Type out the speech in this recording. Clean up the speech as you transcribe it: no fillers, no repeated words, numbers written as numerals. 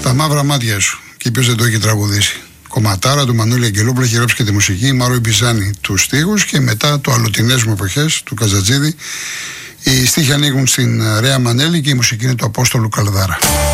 Τα μαύρα μάτια σου. Και ποιος δεν το έχει τραγουδήσει. Κομματάρα του Μανώλη Αγγελόπουλου, έχει γράψει και τη μουσική. Η Μάρο Ιμπιζάνη τους στίχους. Και μετά το Αλλοτινές μου εποχές του Καζατζίδη. Οι στίχοι ανοίγουν στην Ρέα Μανέλη και η μουσική είναι του Απόστολου Καλδάρα.